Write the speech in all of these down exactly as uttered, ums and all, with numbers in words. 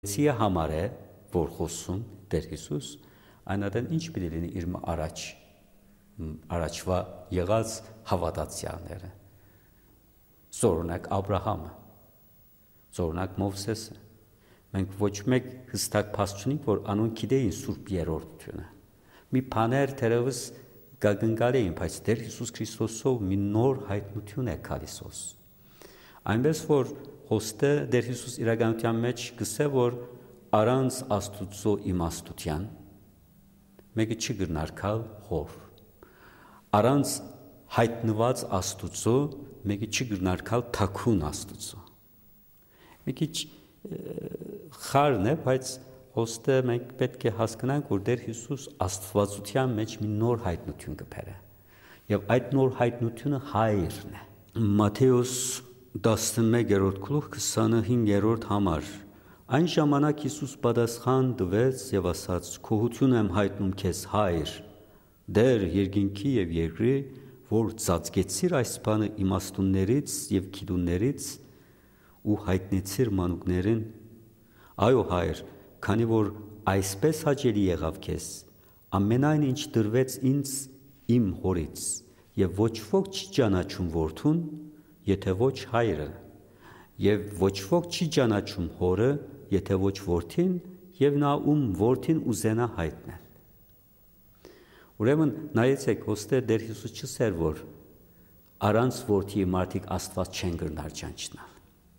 Սիը համար է, որ խոսում Տեր Հիսուս, այնադեն ինչ պիտի լինի իր առաջ, առաջվա եղած հավատացյալները, զորունակ Աբրահամը, զորունակ Մովսեսը, մենք ոչ մեկ հստակ փաստ չունենք, որ անուն գիտեին Սուրբ Երրորդությունը, մի բաներ թերևս գագնգալ էին, բայց Տեր Հիսուս Քրիստոսով մի նոր հայտնություն է գալիս, այնպես որ Հոստը Տեր Հիսուս իրականության մեջ գսե, որ առանց Աստուծո իմաստության մեկը չի գրնար քալ հոր, առանց հայտնված Աստուծո մեկը չի գրնար քալ թաքուն Աստուծո։ Մի քիչ խառն է, բայց Հոստը մենք պետք է հասկանանք, որ Տեր Հիսուս Աստվածության մեջ մի նոր հայտնություն կբերե, եւ այդ նոր հայտնությունը հայրն է։ Մատթեոս տասնմեկերորդ գլուխ քսանհինգերորդ համար Այն ժամանակ Հիսուս պատասխան տվեց եւ ասաց. «Քոհություն եմ հայտնում քեզ, Հայր, Տեր երկինքի եւ երկրի, որ ծածկեցիր այս բանը իմաստուններից եւ գիտուններից ու հայտնեցիր մանուկներին։ Այո, Հայր, քանի որ այսպես հաճելի եղավ քեզ, ամենայն ինչ դրվեց ինձ իմ հորից, եւ ոչ ոք չի ճանաչում որդուն, եթե ոչ հայրը, եւ ոչ ոք չի ճանաչում հորը, եթե ոչ որդին, եւ նա ում որդին ուզենա հայտնել»։ Ուրեմն նայեցեք, հոստե Տեր Հիսուս չսեր, որ առանց որդի մարդիկ Աստված չեն գրնար ճանչնալ։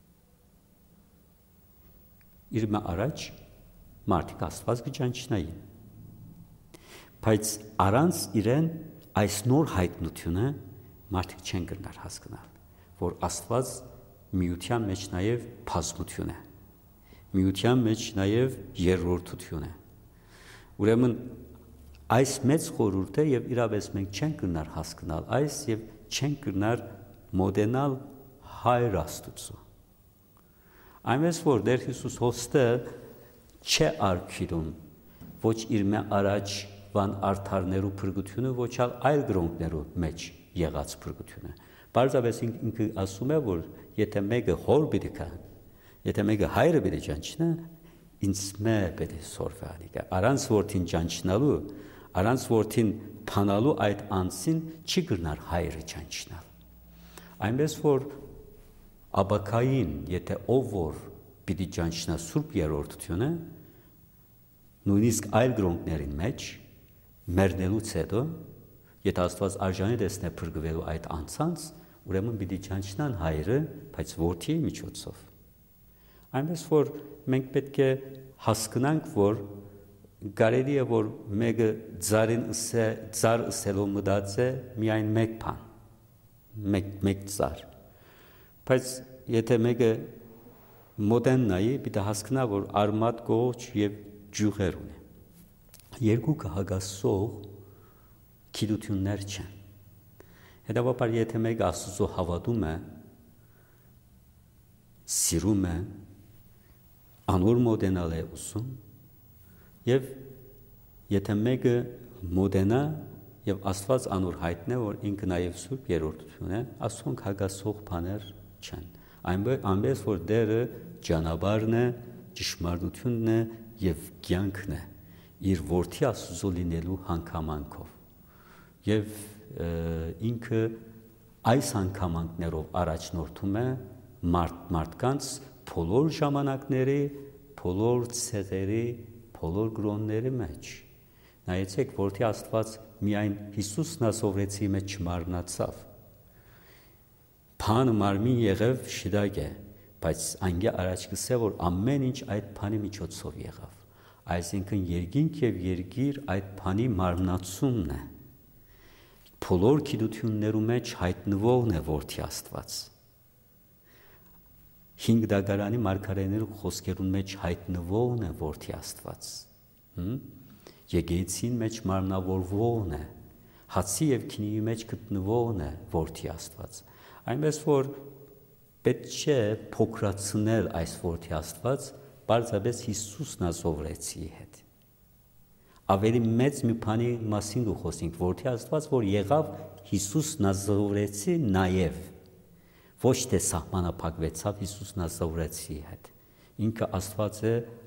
Իր մը առաջ մարդիկ Աստված կճանչնային, բայց առանց իրեն այս նոր հայտնությունը մարդիկ չեն գրնար հասկանալ, որ Աստված միության մեջ նաև բազմություն է, միության մեջ նաև երրորդություն է։ Ուրեմն այս մեծ խորհուրդ է եւ իրավես մենք չենք գնար հասկանալ այս եւ չենք գնար մոդենալ Հայր Աստուծո։ Այնպես որ Տեր Հիսուս հոստը չէ արքիրում ոչ իր մե առաջ վան արդարներու փրկությունը, ոչ այլ գրոնքներու մեջ եղած փրկությունը։ Պարզապես ինքը ասում է, որ եթե մեկը հոր պիտի կա, եթե մեկը հայրը պիտի ճանչնա, ինձ մե պիտի սորվանի կա։ Առանց որդին ճանչնալու, առանց որդին փանալու այդ անձին չի գրնար հայրը ճանչնալ։ Այնպես որ աբակային, եթե ով որ պիտի ճանչնա Սուրբ Երրորդությունը, նույնիսկ այլ գրոնքներին մեջ մեռնելուց հետո, եթե Աստված արժանի տեսնե փրկվելու այդ անձանց, ուրեմն պիտի ճանչնան հայրը, բայց որդի միջոցով։ Այնպես որ մենք պետք է հասկանանք, որ կարելի է որ մեկը ծարին ըսե ծար ըսելով մտած է միայն մեկ բան, մեկ մեկ ծար։ Բայց եթե մեկը մոդեն նայի, պիտի հասկանա, որ արմատ կողջ եւ ջուղեր ունի։ Երկուքը հագասող գիտություններ չեն։ Հետևաբար եթե մեկը Աստծո հավատում է, սիրում է, անոր մոդենալ է ուսում, եւ եթե մեկը մոդենա եւ Աստված անոր հայտնե, որ ինքը նաեւ Սուրբ Երրորդություն է, ասոնք հագասող բաներ չեն։ Այնպես որ Տերը ճանապարհն է, ճշմարտությունն է եւ կյանքն է իր որդի Աստծո լինելու հանգամանքով։ Եվ ինքը այս հանգամանքներով առաջնորդում է մարդ, մարդկանց բոլոր ժամանակների, բոլոր ցեղերի, բոլոր գրոնների մեջ։ Նայեցեք, որդի Աստված միայն Հիսուսն ասովրեցի մեջ չմարմնացավ։ Բան մարմին եղավ շիդակ է, բայց անգե առաջ գսե, որ ամեն ինչ այդ բանի միջոցով եղավ։ Այսինքն երկինք եւ երկիր այդ բանի մարմնացումն է։ Բոլոր գիտություններու մեջ հայտնվողն է որդի Աստված։ Հինգ դագարանի մարգարեներու խոսքերուն մեջ հայտնվողն է որդի Աստված։ Եկեղեցին մեջ մարմնավորվողն է, հացի եւ քինի մեջ գտնվողն է որդի Աստված։ Այնպես որ պետք չէ փոքրացնել այս որդի Աստված, բարձրապես Հիսուսն ասովրեցի հետ։ Ավելի մեծ մի բանի մասին ու խոսենք, որդի Աստված, որ եղավ Հիսուս Նազարեթի նաև, ոչ թե սահմանափակվեցավ Հիսուս Նազարեթի հետ։ Ինքը Աստված է